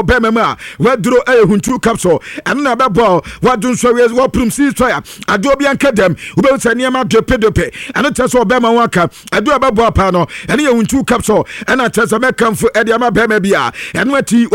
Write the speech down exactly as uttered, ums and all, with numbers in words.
bɛbɔ bɛma mu a waduro ɛyɛ huntu capsule ɛno na bɛbɔ wadun so we waprum si soya ado bi anka dem wobɛhu sɛ nneɛma dope dope ɛno kyerɛ sɛ ɔbɛma wo aka ado a bɛbɔ pa no ɛno yɛ huntu capsule ɛna kyerɛ sɛ mɛkamfo ɛde ama bɛma bi a ɛno ati